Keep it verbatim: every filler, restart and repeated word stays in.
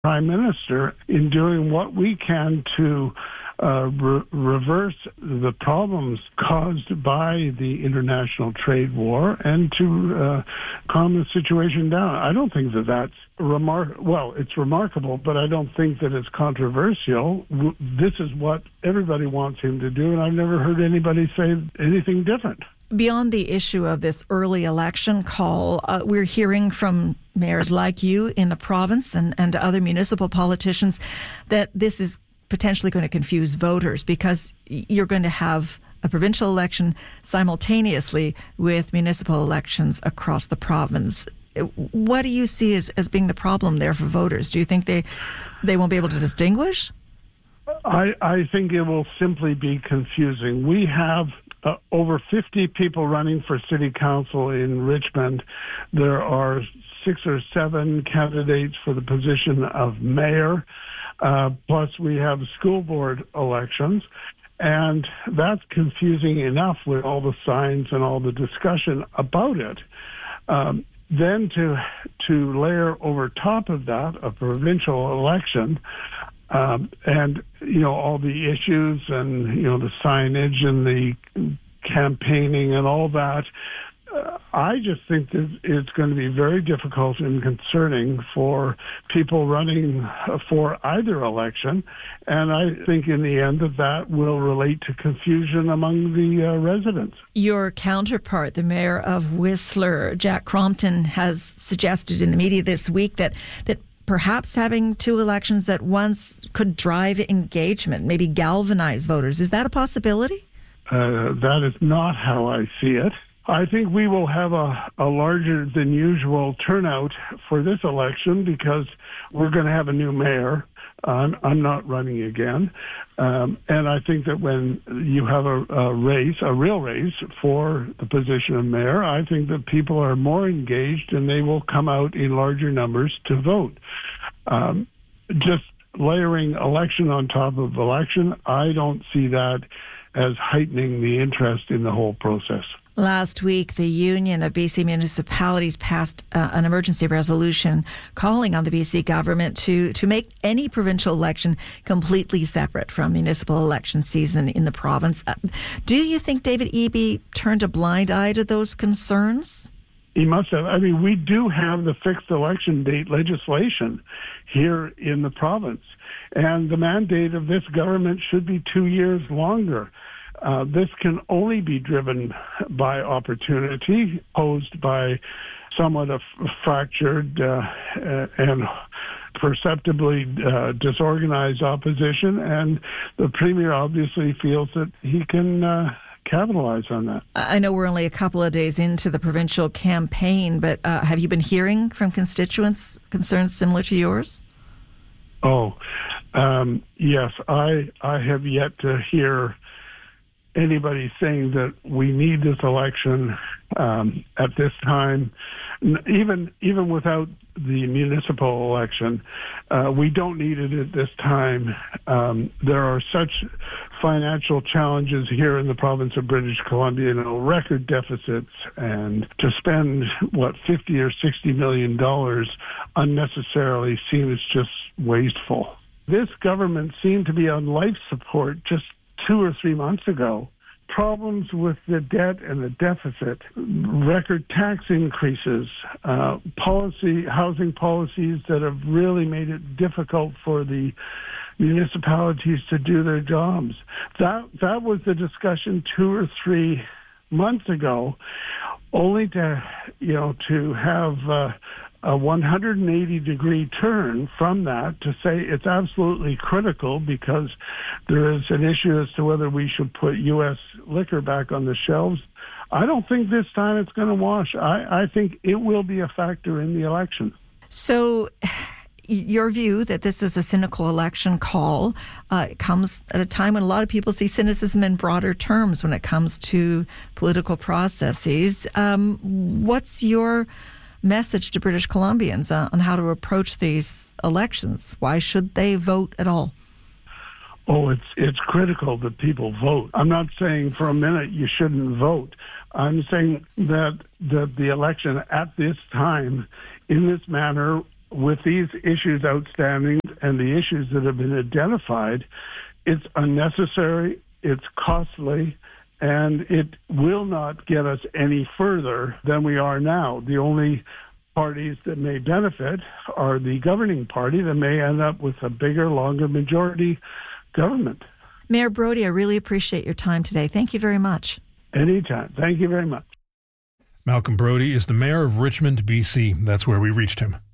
Prime Minister in doing what we can to uh, re- reverse the problems caused by the international trade war and to uh, calm the situation down. I don't think that that's remark. Well, it's remarkable, but I don't think that it's controversial. This is what everybody wants him to do, and I've never heard anybody say anything different. Beyond the issue of this early election call, uh, we're hearing from mayors like you in the province and, and other municipal politicians that this is potentially going to confuse voters because you're going to have a provincial election simultaneously with municipal elections across the province. What do you see as, as being the problem there for voters? Do you think they, they won't be able to distinguish? I, I think it will simply be confusing. We have Uh, over fifty people running for city council in Richmond. There are six or seven candidates for the position of mayor. Uh, plus, we have school board elections. And that's confusing enough with all the signs and all the discussion about it. Um, then to to layer over top of that a provincial election, Um, and, you know, all the issues and, you know, the signage and the campaigning and all that, uh, I just think that it's going to be very difficult and concerning for people running for either election. And I think in the end that that will relate to confusion among the uh, residents. Your counterpart, the mayor of Whistler, Jack Crompton, has suggested in the media this week that that perhaps having two elections at once could drive engagement, maybe galvanize voters. Is that a possibility? Uh, that is not how I see it. I think we will have a, a larger than usual turnout for this election because we're going to have a new mayor. I'm, I'm not running again. Um, and I think that when you have a, a race, a real race for the position of mayor, I think that people are more engaged and they will come out in larger numbers to vote. Um, just layering election on top of election, I don't see that as heightening the interest in the whole process. Last week, the Union of B C Municipalities passed uh, an emergency resolution calling on the B C government to, to make any provincial election completely separate from municipal election season in the province. Uh, do you think David Eby turned a blind eye to those concerns? He must have. I mean, we do have the fixed election date legislation here in the province, and the mandate of this government should be two years longer. Uh, this can only be driven by opportunity posed by somewhat a f- fractured uh, and perceptibly uh, disorganized opposition, and the Premier obviously feels that he can uh, capitalize on that. I know we're only a couple of days into the provincial campaign, but uh, have you been hearing from constituents concerns similar to yours? Oh, um, yes. I I have yet to hear anybody saying that we need this election um, at this time. Even even without the municipal election, uh, we don't need it at this time. Um, there are such financial challenges here in the province of British Columbia, you know, record deficits, and to spend, what, fifty or sixty million dollars unnecessarily seems just wasteful. This government seemed to be on life support just two or three months ago. Problems with the debt and the deficit, record tax increases, uh, policy, housing policies that have really made it difficult for the municipalities to do their jobs. That that was the discussion two or three months ago, only to, you know, to have uh, a one hundred eighty degree turn from that to say it's absolutely critical because there is an issue as to whether we should put U S liquor back on the shelves. I don't think this time it's going to wash. I, I think it will be a factor in the election. So your view that this is a cynical election call uh, comes at a time when a lot of people see cynicism in broader terms when it comes to political processes. Um, what's your message to British Columbians uh, on how to approach these elections? Why should they vote at all? Oh, it's it's critical that people vote. I'm not saying for a minute you shouldn't vote. I'm saying that, that the election at this time, in this manner, with these issues outstanding and the issues that have been identified, it's unnecessary, it's costly, and it will not get us any further than we are now. The only parties that may benefit are the governing party that may end up with a bigger, longer majority government. Mayor Brody, I really appreciate your time today. Thank you very much. Anytime. Thank you very much. Malcolm Brody is the mayor of Richmond, B C. That's where we reached him.